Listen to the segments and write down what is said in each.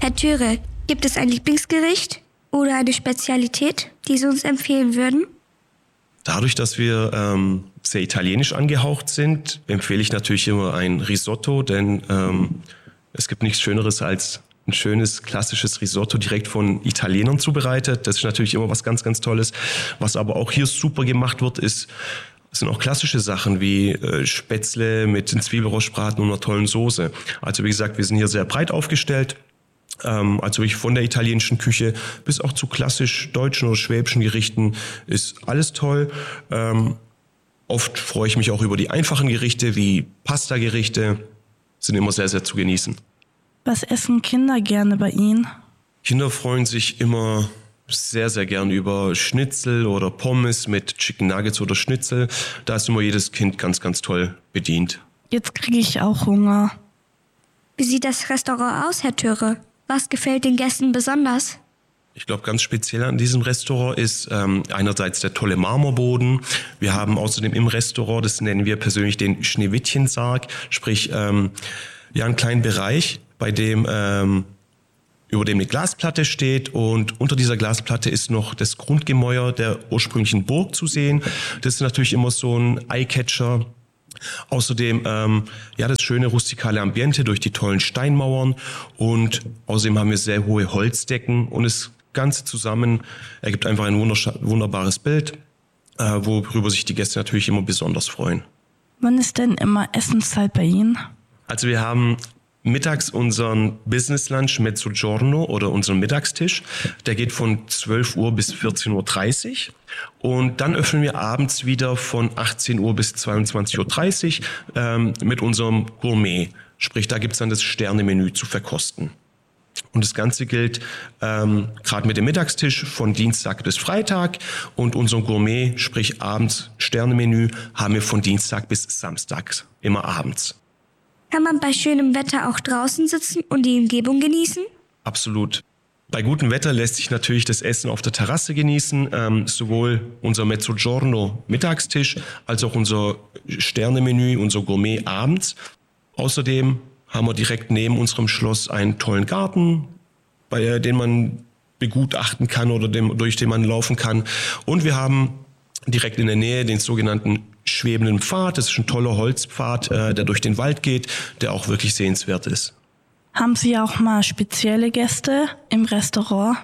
Herr Thüre, gibt es ein Lieblingsgericht oder eine Spezialität, die Sie uns empfehlen würden? Dadurch, dass wir sehr italienisch angehaucht sind, empfehle ich natürlich immer ein Risotto, denn es gibt nichts Schöneres als ein schönes, klassisches Risotto direkt von Italienern zubereitet. Das ist natürlich immer was ganz, ganz Tolles. Was aber auch hier super gemacht wird, sind auch klassische Sachen wie Spätzle mit einem Zwiebelrostbraten und einer tollen Soße. Also wie gesagt, wir sind hier sehr breit aufgestellt. Also wirklich von der italienischen Küche bis auch zu klassisch deutschen oder schwäbischen Gerichten ist alles toll. Oft freue ich mich auch über die einfachen Gerichte wie Pasta-Gerichte, sind immer sehr, sehr zu genießen. Was essen Kinder gerne bei Ihnen? Kinder freuen sich immer sehr, sehr gern über Schnitzel oder Pommes mit Chicken Nuggets oder Schnitzel. Da ist immer jedes Kind ganz, ganz toll bedient. Jetzt kriege ich auch Hunger. Wie sieht das Restaurant aus, Herr Thüre? Was gefällt den Gästen besonders? Ich glaube, ganz speziell an diesem Restaurant ist einerseits der tolle Marmorboden. Wir haben außerdem im Restaurant, das nennen wir persönlich den Schneewittchensarg, sprich einen kleinen Bereich, bei dem über dem eine Glasplatte steht und unter dieser Glasplatte ist noch das Grundgemäuer der ursprünglichen Burg zu sehen. Das ist natürlich immer so ein Eyecatcher. Außerdem das schöne rustikale Ambiente durch die tollen Steinmauern und außerdem haben wir sehr hohe Holzdecken und das Ganze zusammen ergibt einfach ein wunderbares Bild, worüber sich die Gäste natürlich immer besonders freuen. Wann ist denn immer Essenszeit bei Ihnen? Also wir haben mittags unseren Business Lunch Mezzogiorno oder unseren Mittagstisch. Der geht von 12 Uhr bis 14.30 Uhr. Und dann öffnen wir abends wieder von 18 Uhr bis 22.30 Uhr mit unserem Gourmet. Sprich, da gibt's dann das Sternemenü zu verkosten. Und das Ganze gilt gerade mit dem Mittagstisch von Dienstag bis Freitag. Und unserem Gourmet, sprich abends Sternemenü, haben wir von Dienstag bis Samstag, immer abends. Kann man bei schönem Wetter auch draußen sitzen und die Umgebung genießen? Absolut. Bei gutem Wetter lässt sich natürlich das Essen auf der Terrasse genießen. Sowohl unser Mezzogiorno Mittagstisch als auch unser Sternemenü, unser Gourmet abends. Außerdem haben wir direkt neben unserem Schloss einen tollen Garten, den man begutachten kann oder durch den man laufen kann. Und wir haben direkt in der Nähe den sogenannten schwebenden Pfad. Das ist ein toller Holzpfad, der durch den Wald geht, der auch wirklich sehenswert ist. Haben Sie auch mal spezielle Gäste im Restaurant?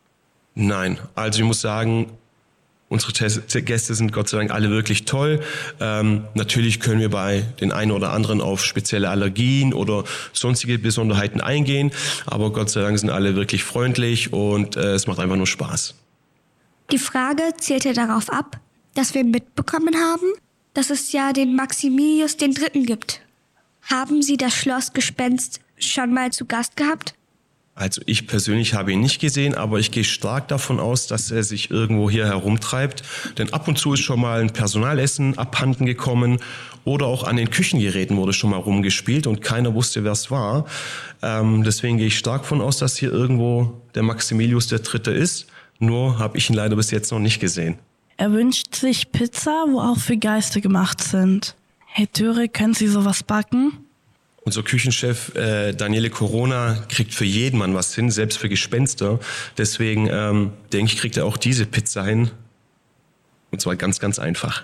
Nein, also ich muss sagen, unsere Gäste sind Gott sei Dank alle wirklich toll. Natürlich können wir bei den einen oder anderen auf spezielle Allergien oder sonstige Besonderheiten eingehen, aber Gott sei Dank sind alle wirklich freundlich und es macht einfach nur Spaß. Die Frage zielte darauf ab, dass wir mitbekommen haben, dass es ja den Maximilius III. Gibt. Haben Sie das Schlossgespenst schon mal zu Gast gehabt? Also ich persönlich habe ihn nicht gesehen, aber ich gehe stark davon aus, dass er sich irgendwo hier herumtreibt. Denn ab und zu ist schon mal ein Personalessen abhanden gekommen oder auch an den Küchengeräten wurde schon mal rumgespielt und keiner wusste, wer es war. Deswegen gehe ich stark davon aus, dass hier irgendwo der Maximilius III. Ist. Nur habe ich ihn leider bis jetzt noch nicht gesehen. Er wünscht sich Pizza, wo auch für Geister gemacht sind. Herr Thüre, können Sie sowas backen? Unser Küchenchef Daniele Corona kriegt für jeden Mann was hin, selbst für Gespenster. Deswegen denke ich, kriegt er auch diese Pizza hin. Und zwar ganz, ganz einfach.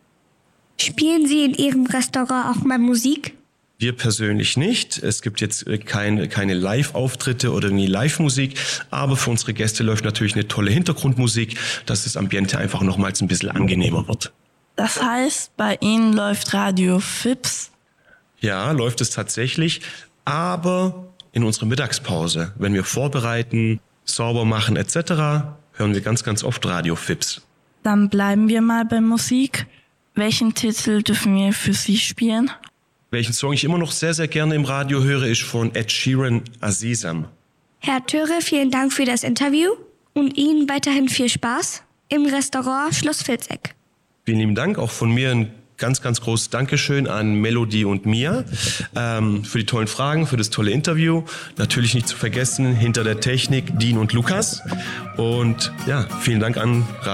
Spielen Sie in Ihrem Restaurant auch mal Musik? Wir persönlich nicht. Es gibt jetzt keine Live-Auftritte oder nie Live-Musik. Aber für unsere Gäste läuft natürlich eine tolle Hintergrundmusik, dass das Ambiente einfach nochmals ein bisschen angenehmer wird. Das heißt, bei Ihnen läuft Radio Fips? Ja, läuft es tatsächlich. Aber in unserer Mittagspause, wenn wir vorbereiten, sauber machen etc., hören wir ganz, ganz oft Radio Fips. Dann bleiben wir mal bei Musik. Welchen Titel dürfen wir für Sie spielen? Welchen Song ich immer noch sehr, sehr gerne im Radio höre, ist von Ed Sheeran, Azizam. Herr Thüre, vielen Dank für das Interview und Ihnen weiterhin viel Spaß im Restaurant Schloss Vilseck. Vielen lieben Dank, auch von mir ein ganz, ganz großes Dankeschön an Melody und Mia für die tollen Fragen, für das tolle Interview. Natürlich nicht zu vergessen, hinter der Technik Dean und Lukas. Und ja, vielen Dank an Radio